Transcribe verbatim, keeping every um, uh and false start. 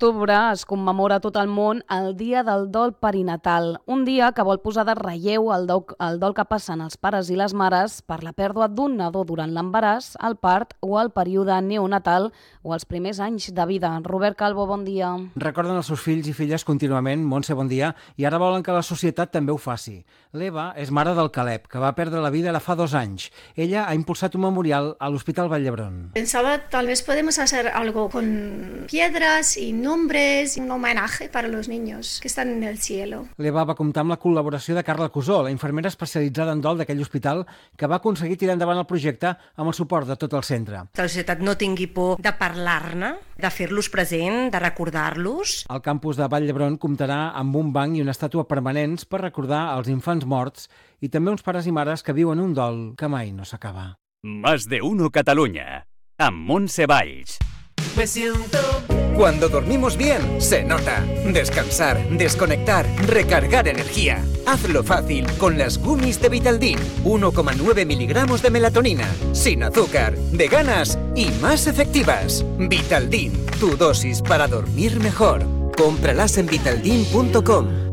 d'octubre es commemora a tot el món el Dia del Dol Perinatal, un dia que vol posar de relleu el dol, el dol que passen els pares i les mares per la pèrdua d'un nadó durant l'embaràs, el part o el període neonatal o els primers anys de vida. Robert Calvo, bon dia. Recorden els seus fills i filles contínuament, Montse, bon dia, i ara volen que la societat també ho faci. L'Eva és mare del Caleb, que va perdre la vida ara fa dos anys. Ella ha impulsat un memorial a l'Hospital Vall d'Hebron. Pensaba, tal vez podemos hacer algo con piedras y nombres, un homenaje para los niños que están en el cielo. L'Eva va comptar amb la col·laboració de Carla Cusó, la infermera especialitzada en dol d'aquell hospital, que va aconseguir tirar endavant el projecte amb el suport de tot el centre. Que la societat no tingui por de parlar-ne, de fer-los present, de recordar-los. El campus de Vall d'Hebron comptarà amb un banc i una estàtua permanents per recordar els infants morts i també uns pares i mares que viuen un dol que mai no s'acaba. Más de uno Cataluña, amb Montse Valls. Me siento... Cuando dormimos bien, se nota. Descansar, desconectar, recargar energía. Hazlo fácil con las gummies de Vitaldin. uno coma nueve miligramos de melatonina, sin azúcar, veganas y más efectivas. Vitaldin, tu dosis para dormir mejor. Cómpralas en vitaldin punto com.